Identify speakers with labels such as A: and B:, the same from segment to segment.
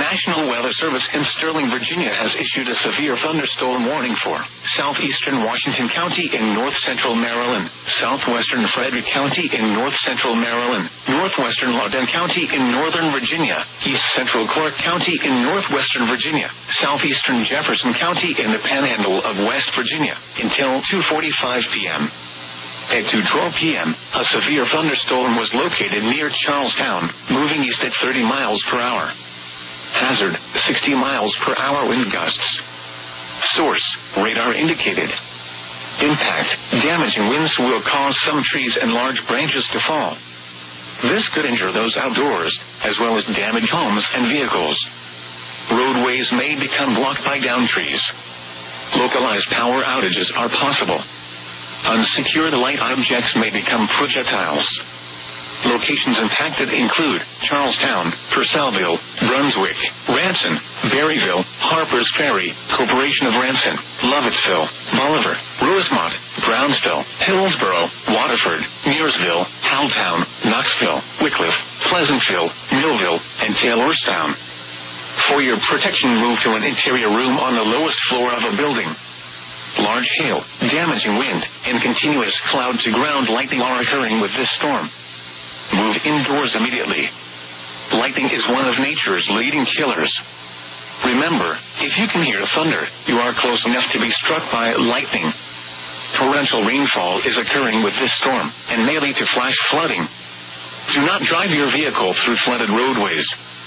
A: National Weather Service in Sterling, Virginia has issued a severe thunderstorm warning for southeastern Washington County in north-central Maryland, southwestern Frederick County in north-central Maryland, northwestern Loudoun County in northern Virginia, east-central Clark County in northwestern Virginia, southeastern Jefferson County in the panhandle of West Virginia, until 2:45 p.m. At 2:12 p.m., a severe thunderstorm was located near Charlestown, moving east at 30 miles per hour. Hazard, 60 miles per hour wind gusts. Source, radar indicated. Impact, damaging winds will cause some trees and large branches to fall. This could injure those outdoors, as well as damage homes and vehicles. Roadways may become blocked by downed trees. Localized power outages are possible. Unsecured light objects may become projectiles. Locations impacted include Charlestown, Purcellville, Brunswick, Ranson, Berryville, Harpers Ferry, Corporation of Ranson, Lovettsville, Bolivar, Rosemont, Brownsville, Hillsborough, Waterford, Mearsville, Howelltown, Knoxville, Wickliffe, Pleasantville, Millville, and Taylorstown. For your protection, move to an interior room on the lowest floor of a building. Large hail, damaging wind, and continuous cloud-to-ground lightning are occurring with this storm. Move indoors immediately. Lightning is one of nature's leading killers. Remember, if you can hear thunder, you are close enough to be struck by lightning. Torrential rainfall is occurring with this storm, and may lead to flash flooding. Do not drive your vehicle through flooded roadways.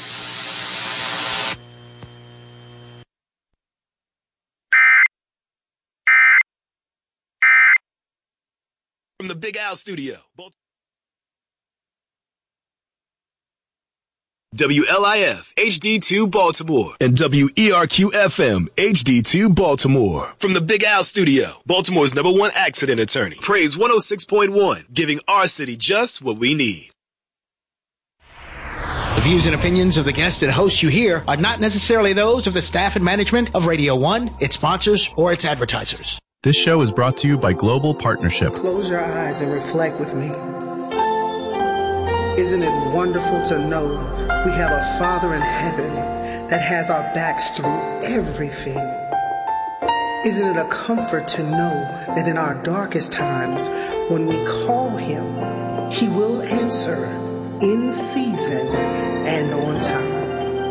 B: From the Big Al Studio. WLIF HD2 Baltimore and WERQ FM HD2 Baltimore. From the Big Al Studio, Baltimore's #1 accident attorney. Praise 106.1, giving our city just what we need.
C: The views and opinions of the guests and hosts you hear are not necessarily those of the staff and management of Radio 1, its sponsors, or its advertisers.
D: This show is brought to you by Global Partnership.
E: Close your eyes and reflect with me. Isn't it wonderful to know we have a Father in heaven that has our backs through everything? Isn't it a comfort to know that in our darkest times, when we call Him, He will answer in season and on time?